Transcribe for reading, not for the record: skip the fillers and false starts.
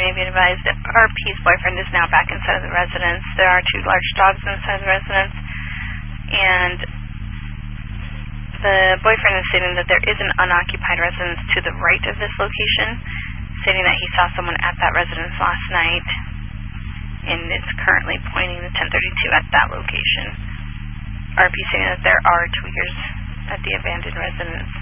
may be advised that RP's boyfriend is now back inside of the residence. There are 2 large dogs inside the residence, and the boyfriend is stating that there is an unoccupied residence to the right of this location, stating that he saw someone at that residence last night, and is currently pointing the 1032 at that location. RP stating that there are tweakers at the abandoned residence.